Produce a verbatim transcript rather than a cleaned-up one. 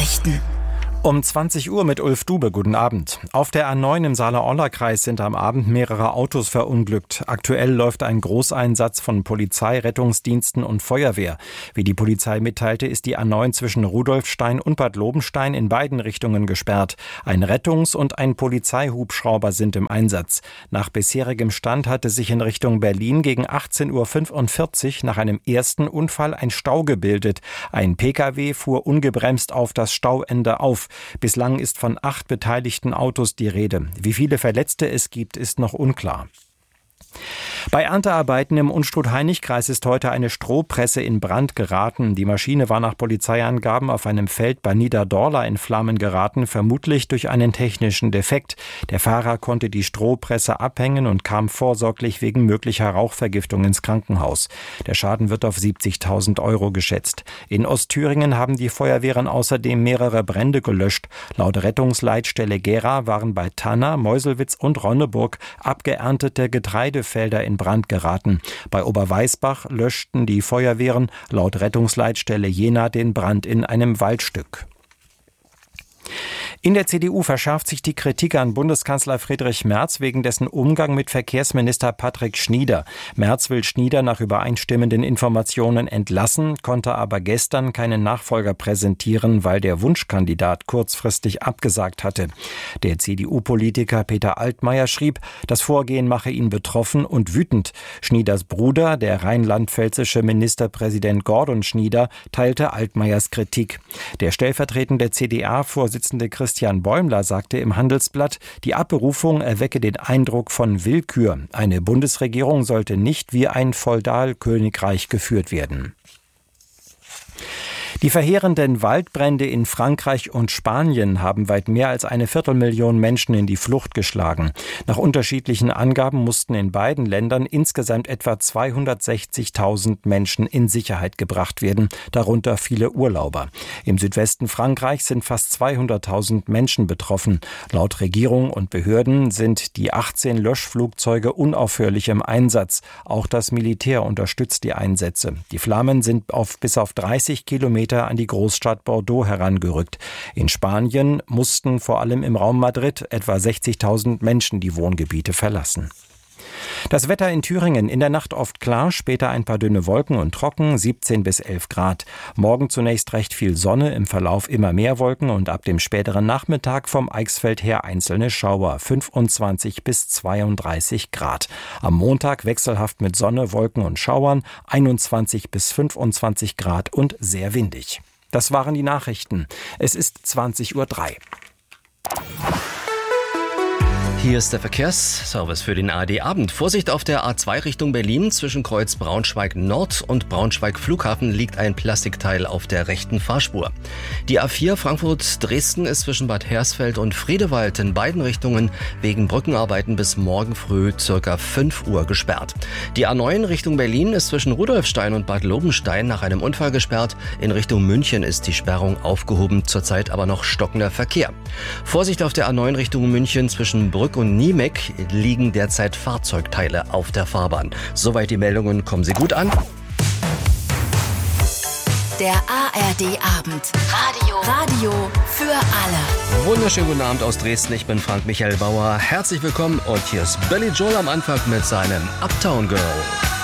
Nachrichten. Um zwanzig Uhr mit Ulf Dube, guten Abend. Auf der A neun im Saale-Orla-Kreis sind am Abend mehrere Autos verunglückt. Aktuell läuft ein Großeinsatz von Polizei, Rettungsdiensten und Feuerwehr. Wie die Polizei mitteilte, ist die A neun zwischen Rudolfstein und Bad Lobenstein in beiden Richtungen gesperrt. Ein Rettungs- und ein Polizeihubschrauber sind im Einsatz. Nach bisherigem Stand hatte sich in Richtung Berlin gegen achtzehn Uhr fünfundvierzig nach einem ersten Unfall ein Stau gebildet. Ein Pkw fuhr ungebremst auf das Stauende auf. Bislang ist von acht beteiligten Autos die Rede. Wie viele Verletzte es gibt, ist noch unklar. Bei Erntearbeiten im Unstrut-Hainich-Kreis ist heute eine Strohpresse in Brand geraten. Die Maschine war nach Polizeiangaben auf einem Feld bei Niederdorla in Flammen geraten, vermutlich durch einen technischen Defekt. Der Fahrer konnte die Strohpresse abhängen und kam vorsorglich wegen möglicher Rauchvergiftung ins Krankenhaus. Der Schaden wird auf siebzigtausend Euro geschätzt. In Ostthüringen haben die Feuerwehren außerdem mehrere Brände gelöscht. Laut Rettungsleitstelle Gera waren bei Tanna, Meuselwitz und Ronneburg abgeerntete Getreidefelder in Brand geraten. Bei Oberweisbach löschten die Feuerwehren laut Rettungsleitstelle Jena den Brand in einem Waldstück. In der C D U verschärft sich die Kritik an Bundeskanzler Friedrich Merz wegen dessen Umgang mit Verkehrsminister Patrick Schnieder. Merz will Schnieder nach übereinstimmenden Informationen entlassen, konnte aber gestern keinen Nachfolger präsentieren, weil der Wunschkandidat kurzfristig abgesagt hatte. Der C D U-Politiker Peter Altmaier schrieb, das Vorgehen mache ihn betroffen und wütend. Schnieders Bruder, der rheinland-pfälzische Ministerpräsident Gordon Schnieder, teilte Altmaiers Kritik. Der stellvertretende C D A-Vorsitzende Christian Christian Bäumler sagte im Handelsblatt, die Abberufung erwecke den Eindruck von Willkür. Eine Bundesregierung sollte nicht wie ein Feudalkönigreich geführt werden. Die verheerenden Waldbrände in Frankreich und Spanien haben weit mehr als eine Viertelmillion Menschen in die Flucht geschlagen. Nach unterschiedlichen Angaben mussten in beiden Ländern insgesamt etwa zweihundertsechzigtausend Menschen in Sicherheit gebracht werden, darunter viele Urlauber. Im Südwesten Frankreichs sind fast zweihunderttausend Menschen betroffen. Laut Regierung und Behörden sind die achtzehn Löschflugzeuge unaufhörlich im Einsatz. Auch das Militär unterstützt die Einsätze. Die Flammen sind auf bis auf dreißig Kilometer an die Großstadt Bordeaux herangerückt. In Spanien mussten vor allem im Raum Madrid etwa sechzigtausend Menschen die Wohngebiete verlassen. Das Wetter in Thüringen: in der Nacht oft klar, später ein paar dünne Wolken und trocken, siebzehn bis elf Grad. Morgen zunächst recht viel Sonne, im Verlauf immer mehr Wolken und ab dem späteren Nachmittag vom Eichsfeld her einzelne Schauer, fünfundzwanzig bis zweiunddreißig Grad. Am Montag wechselhaft mit Sonne, Wolken und Schauern, einundzwanzig bis fünfundzwanzig Grad und sehr windig. Das waren die Nachrichten. Es ist zwanzig Uhr drei. Hier ist der Verkehrsservice für den A R D-Abend. Vorsicht auf der A zwei Richtung Berlin. Zwischen Kreuz Braunschweig Nord und Braunschweig Flughafen liegt ein Plastikteil auf der rechten Fahrspur. Die A vier Frankfurt-Dresden ist zwischen Bad Hersfeld und Friedewald in beiden Richtungen wegen Brückenarbeiten bis morgen früh ca. fünf Uhr gesperrt. Die A neun Richtung Berlin ist zwischen Rudolfstein und Bad Lobenstein nach einem Unfall gesperrt. In Richtung München ist die Sperrung aufgehoben, zurzeit aber noch stockender Verkehr. Vorsicht auf der A neun Richtung München zwischen Brück und Niemek liegen derzeit Fahrzeugteile auf der Fahrbahn. Soweit die Meldungen, kommen Sie gut an. Der A R D-Abend. Radio. Radio für alle. Wunderschönen guten Abend aus Dresden. Ich bin Frank Michael Bauer. Herzlich willkommen und hier ist Billy Joel am Anfang mit seinem Uptown Girl.